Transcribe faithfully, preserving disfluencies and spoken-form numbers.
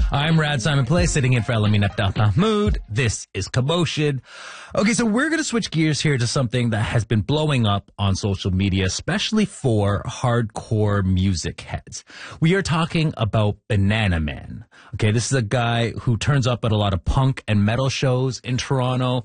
I'm Rad Simon Play, sitting in for Elamin Abdal Mahmood. This is Commotion. Okay, so we're going to switch gears here to something that has been blowing up on social media, especially for hardcore music heads. We are talking about Banana Man. Okay, this is a guy who turns up at a lot of punk and metal shows in Toronto.